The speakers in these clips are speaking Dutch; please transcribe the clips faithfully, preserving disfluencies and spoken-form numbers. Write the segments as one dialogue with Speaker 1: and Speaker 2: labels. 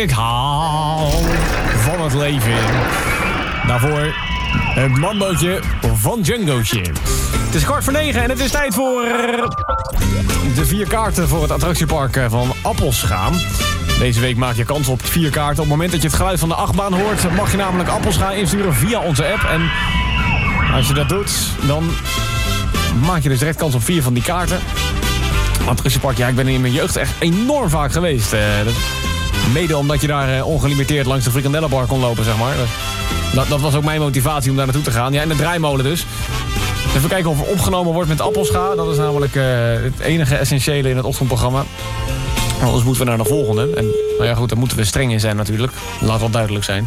Speaker 1: Ik hou van het leven. Daarvoor een mambootje van Django'tje. Het is kwart voor negen en het is tijd voor de vier kaarten voor het attractiepark van Appelscha. Deze week maak je kans op vier kaarten. Op het moment dat je het geluid van de achtbaan hoort, mag je namelijk Appelscha insturen via onze app. En als je dat doet, dan maak je dus direct kans op vier van die kaarten. Attractiepark, ja, ik ben in mijn jeugd echt enorm vaak geweest. Uh, dat, mede omdat je daar uh, ongelimiteerd langs de frikandellenbar kon lopen, zeg maar. Dat, dat was ook mijn motivatie om daar naartoe te gaan. Ja, en de draaimolen dus. Even kijken of er opgenomen wordt met Appelscha. Dat is namelijk uh, het enige essentiële in het ochtendprogramma. Anders moeten we naar de volgende. En nou ja, goed, daar moeten we streng in zijn natuurlijk. Laat wel duidelijk zijn.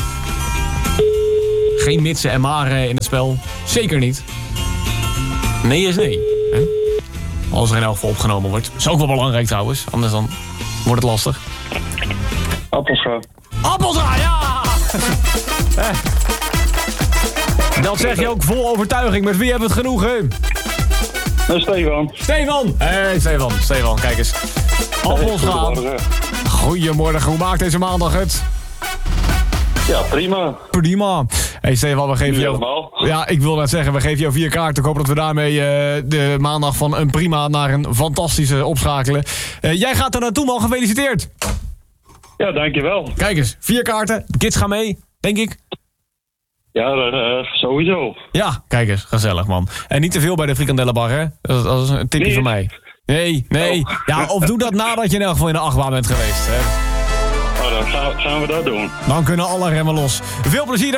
Speaker 1: Geen mitsen en maren in het spel. Zeker niet. Nee is nee. Hè? Als er in elk geval opgenomen wordt. Dat is ook wel belangrijk trouwens. Anders dan wordt het lastig.
Speaker 2: Appelscha.
Speaker 1: Appelscha, ja! Dat zeg je ook vol overtuiging. Met wie hebben we het genoegen?
Speaker 2: Uh, Stefan.
Speaker 1: Stefan! Hé, hey, Stefan. Stefan, kijk eens. Appelscha. Goedemorgen. Hoe maakt deze maandag het?
Speaker 2: Ja, prima.
Speaker 1: Prima. Hey Stefan, we geven jou... Ja, ik wil net zeggen, we geven jou vier kaarten. Ik hoop dat we daarmee uh, de maandag van een prima naar een fantastische opschakelen. Uh, jij gaat er naartoe, man. Gefeliciteerd.
Speaker 2: Ja, dankjewel.
Speaker 1: Kijk eens, vier kaarten. De kids gaan mee, denk ik.
Speaker 2: Ja, uh, sowieso.
Speaker 1: Ja, kijk eens. Gezellig, man. En niet te veel bij de frikandellenbar, hè? Dat, dat is een tipje
Speaker 2: nee.
Speaker 1: van mij. Nee, nee. Oh. Ja, of doe dat nadat je in elk geval in de achtbaan bent geweest. Hè?
Speaker 2: Oh, dan gaan, gaan we dat doen.
Speaker 1: Dan kunnen alle remmen los. Veel plezier.